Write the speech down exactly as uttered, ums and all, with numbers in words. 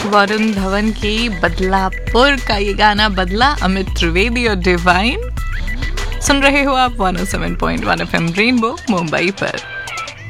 वरुण धवन की बदलापुर का ये गाना बदला, अमित त्रिवेदी और डिवाइन। सुन रहे हो आप one O seven point one F M rainbow Mumbai पर।